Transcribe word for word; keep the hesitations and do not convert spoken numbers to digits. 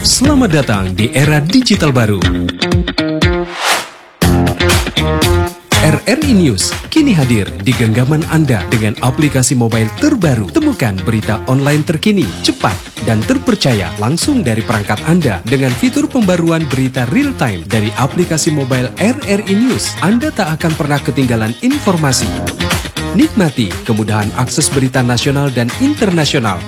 Selamat datang di era digital baru. R R I News kini hadir di genggaman Anda dengan aplikasi mobile terbaru. Temukan berita online terkini, cepat, dan terpercaya langsung dari perangkat Anda dengan fitur pembaruan berita real time dari aplikasi mobile R R I News. Anda tak akan pernah ketinggalan informasi. Nikmati kemudahan akses berita nasional dan internasional